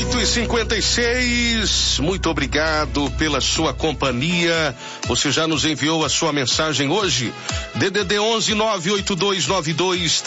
8h56, muito obrigado pela sua companhia. Você já nos enviou a sua mensagem hoje? DDD 11 98292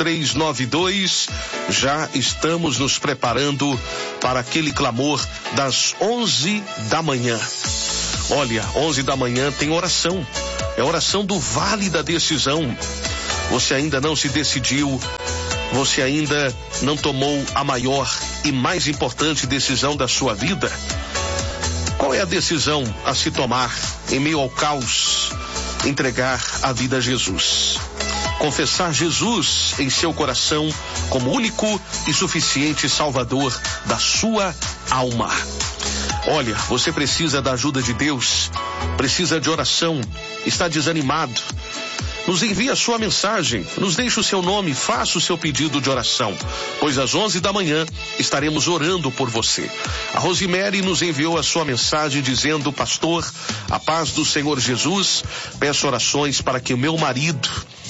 3392. Já estamos nos preparando para aquele clamor das 11 da manhã. Olha, 11 da manhã tem oração. É a oração do Vale da Decisão. Você ainda não se decidiu. Você ainda não tomou a maior e mais importante decisão da sua vida? Qual é a decisão a se tomar em meio ao caos? Entregar a vida a Jesus. Confessar Jesus em seu coração como único e suficiente Salvador da sua alma. Olha, você precisa da ajuda de Deus, precisa de oração, está desanimado. Nos envie a sua mensagem, nos deixe o seu nome, faça o seu pedido de oração, pois às 11 da manhã estaremos orando por você. A Rosemary nos enviou a sua mensagem dizendo: pastor, a paz do Senhor Jesus, peço orações para que o meu marido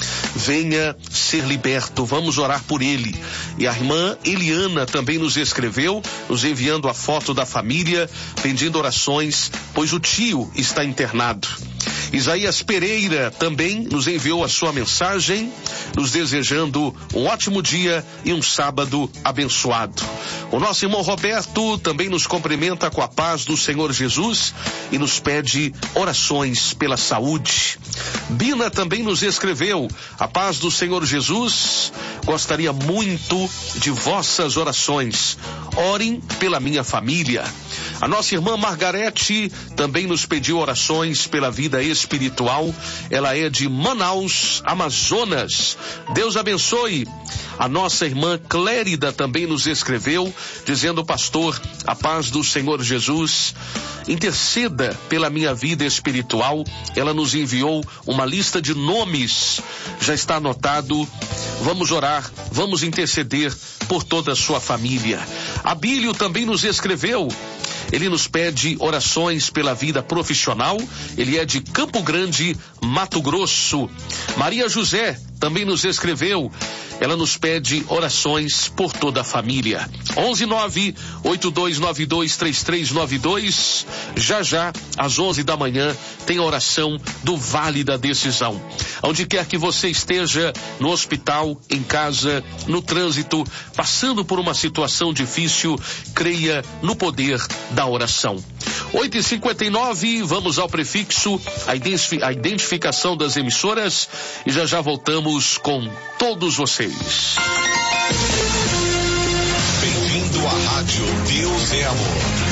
venha ser liberto, vamos orar por ele. E a irmã Eliana também nos escreveu, nos enviando a foto da família, pedindo orações, pois o tio está internado. Isaías Pereira também nos enviou a sua mensagem, nos desejando um ótimo dia e um sábado abençoado. O nosso irmão Roberto também nos cumprimenta com a paz do Senhor Jesus e nos pede orações pela saúde. Bina também nos escreveu: a paz do Senhor Jesus, gostaria muito de vossas orações. Orem pela minha família. A nossa irmã Margarete também nos pediu orações pela vida espiritual. Ela é de Manaus, Amazonas. Deus abençoe. A nossa irmã Clérida também nos escreveu, dizendo: pastor, a paz do Senhor Jesus, interceda pela minha vida espiritual. Ela nos enviou uma lista de nomes, já está anotado. Vamos orar, vamos interceder por toda a sua família. Abílio também nos escreveu. Ele nos pede orações pela vida profissional. Ele é de Campo Grande, Mato Grosso. Maria José também nos escreveu. Ela nos pede orações por toda a família. 11982923392. Já, às 11 da manhã, tem a oração do Vale da Decisão. Onde quer que você esteja, no hospital, em casa, no trânsito, passando por uma situação difícil, creia no poder da oração. 8h59, vamos ao prefixo, a identificação das emissoras, e já voltamos com todos vocês. Bem-vindo à Rádio Deus é Amor.